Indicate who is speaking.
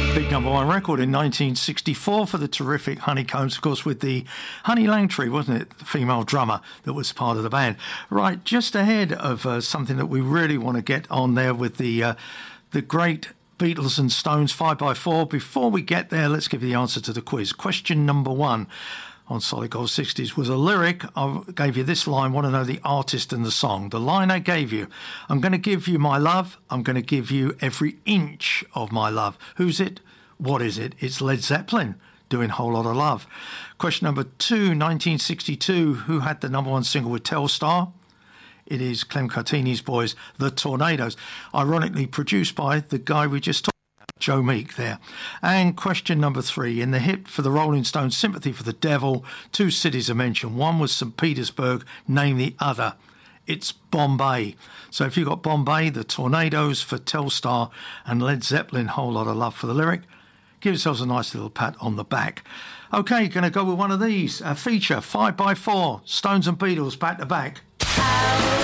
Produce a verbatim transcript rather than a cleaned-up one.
Speaker 1: Big number one record in nineteen sixty-four for the terrific Honeycombs, of course, with the Honey Langtry, wasn't it? The female drummer that was part of the band. Right, just ahead of uh, something that we really want to get on there with the uh, the great Beatles and Stones five by four. Before we get there, let's give you the answer to the quiz. Question number one on Solid Gold sixties was a lyric. I gave you this line, want to know the artist and the song. The line I gave you, I'm going to give you my love, I'm going to give you every inch of my love. Who's it? What is it? It's Led Zeppelin doing Whole Lot of Love. Question number two, nineteen sixty-two, who had the number one single with Telstar? It is Clem Cartini's boys, The Tornadoes, ironically produced by the guy we just talked about, Joe Meek there. And question number three, in the hit for the Rolling Stones, Sympathy for the Devil, two cities are mentioned. One was Saint Petersburg, name the other. It's Bombay. So if you've got Bombay, The Tornadoes for Telstar, and Led Zeppelin, Whole Lot of Love for the lyric, give yourselves a nice little pat on the back. Okay, going to go with one of these. A feature, five by four, Stones and Beatles back to back.